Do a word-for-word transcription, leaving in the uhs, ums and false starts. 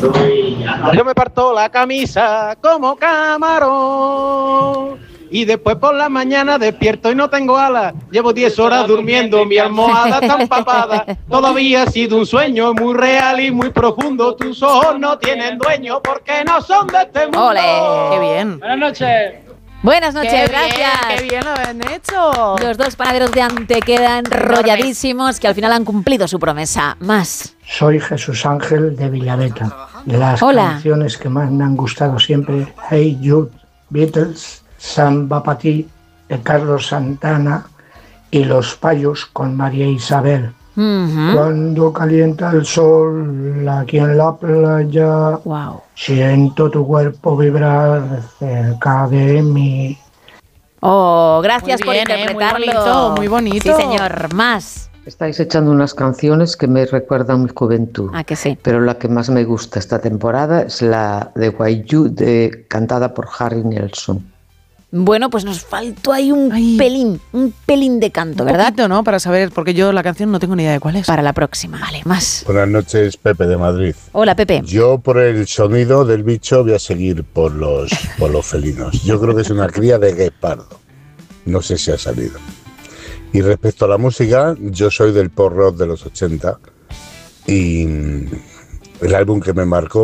Yo me parto la camisa como camarón y después por la mañana despierto y no tengo alas. Llevo diez horas durmiendo, mi almohada está empapada. Todavía ha sido un sueño muy real y muy profundo. Tus ojos no tienen dueño porque no son de este mundo. ¡Ole! ¡Qué bien! Buenas noches. Buenas noches, Qué gracias. Bien, ¡Qué bien lo han hecho! Los dos panaderos de Antequera enrolladísimos que al final han cumplido su promesa. Más. Soy Jesús Ángel de Villaveta. De las Hola. canciones que más me han gustado siempre, Hey Jude, Beatles, Samba Pa' Ti, de Carlos Santana y Los Payos con María Isabel. Uh-huh. Cuando calienta el sol aquí en la playa, Wow. siento tu cuerpo vibrar cerca de mí. Oh, gracias Muy por bien, ¿eh? Muy interpretarlo. bonito, muy bonito. Sí, señor. Más. Estáis echando unas canciones que me recuerdan mi juventud. Ah, que sí. Pero la que más me gusta esta temporada es la de Why You, de, cantada por Harry Nilsson. Bueno, pues nos faltó ahí un Ay. pelín, un pelín de canto, ¿verdad? Un poquito, ¿no? Para saber, porque yo la canción no tengo ni idea de cuál es. Para la próxima. Vale, más. Buenas noches, Pepe de Madrid. Hola, Pepe. Yo por el sonido del bicho voy a seguir por los, por los felinos. Yo creo que es una cría de guepardo. No sé si ha salido. Y respecto a la música, yo soy del pop rock de los ochenta y el álbum que me marcó